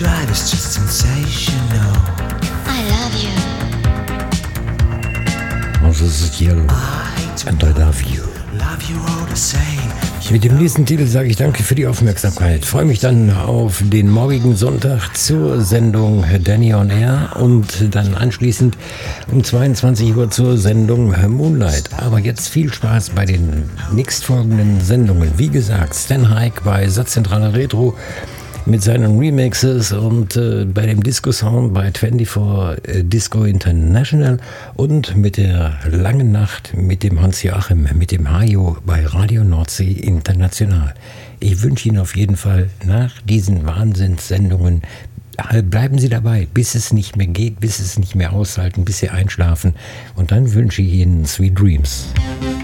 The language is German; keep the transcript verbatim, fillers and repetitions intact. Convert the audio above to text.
drive is just sensational. I love you. This is Yellow and I love you. Love you all the same. Mit dem nächsten Titel sage ich danke für die Aufmerksamkeit. Freue mich dann auf den morgigen Sonntag zur Sendung Danny on Air und dann anschließend um zweiundzwanzig Uhr zur Sendung Moonlight. Aber jetzt viel Spaß bei den nächstfolgenden Sendungen. Wie gesagt, Stan Hike bei Satzzentrale Retro mit seinen Remixes und äh, bei dem Disco-Sound bei vierundzwanzig äh, Disco International und mit der Langen Nacht mit dem Hans-Joachim, mit dem Hajo bei Radio Nordsee International. Ich wünsche Ihnen auf jeden Fall nach diesen Wahnsinnssendungen, bleiben Sie dabei, bis es nicht mehr geht, bis es nicht mehr aushalten, bis Sie einschlafen und dann wünsche ich Ihnen Sweet Dreams.